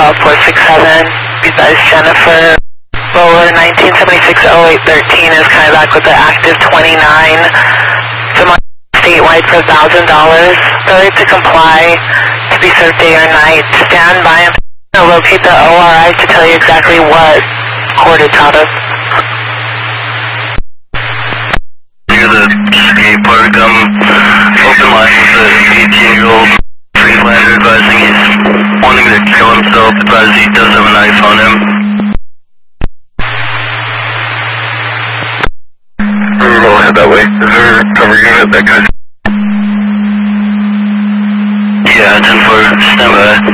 12467. Besides Jennifer. Bowler 1976-0813 is coming back with the active 29. Someone statewide for $1,000. Failure to comply to be served day or night. Stand by and locate the ORI to tell you exactly what court it's out of. Near the skate park, open line with the 18-year-old Freelander advising he's wanting to kill himself, advising he does have a knife on him. We'll head that way. Is there a cover unit that could? Yeah, 10-4, stand by.